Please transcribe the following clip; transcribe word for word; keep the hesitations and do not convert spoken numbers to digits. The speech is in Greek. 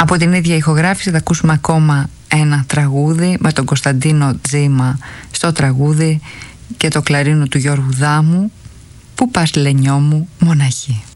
Από την ίδια ηχογράφηση θα ακούσουμε ακόμα ένα τραγούδι με τον Κωνσταντίνο Τζίμα στο τραγούδι και το κλαρίνο του Γιώργου Δάμου, «Πού πας Λενιό μου μοναχή».